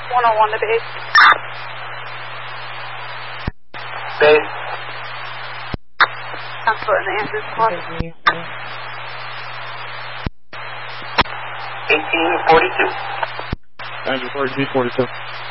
101 to base. Base. Council in the Andrews Squad. 1842. Andrew 42.